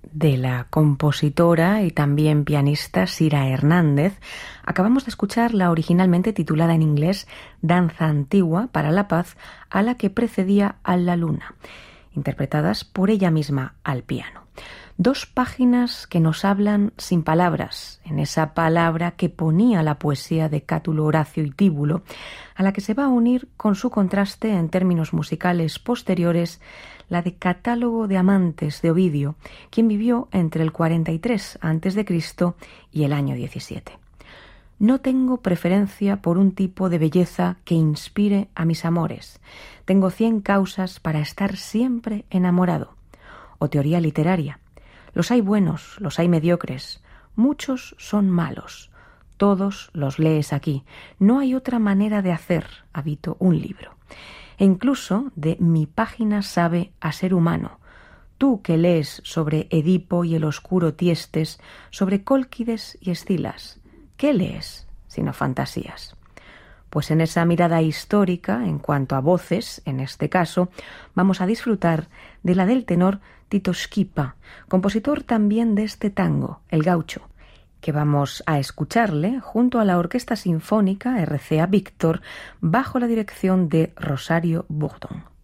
de la compositora y también pianista Sira Hernández, acabamos de escuchar la originalmente titulada en inglés Danza Antigua para la Paz, a la que precedía A la Luna, interpretadas por ella misma al piano. 2 páginas que nos hablan sin palabras, en esa palabra que ponía la poesía de Cátulo, Horacio y Tíbulo, a la que se va a unir con su contraste en términos musicales posteriores la de Catálogo de Amantes de Ovidio, quien vivió entre el 43 a.C. y el año 17. No tengo preferencia por un tipo de belleza que inspire a mis amores. Tengo 100 causas para estar siempre enamorado. O teoría literaria. Los hay buenos, los hay mediocres, muchos son malos. Todos los lees aquí. No hay otra manera de hacer, habito un libro. E incluso de mi página sabe a ser humano. Tú que lees sobre Edipo y el oscuro Tiestes, sobre Cólquides y Escilas, ¿qué lees sino fantasías? Pues en esa mirada histórica, en cuanto a voces, en este caso, vamos a disfrutar de la del tenor Tito Schipa, compositor también de este tango, El Gaucho, que vamos a escucharle junto a la Orquesta Sinfónica RCA Víctor bajo la dirección de Rosario Bourdon.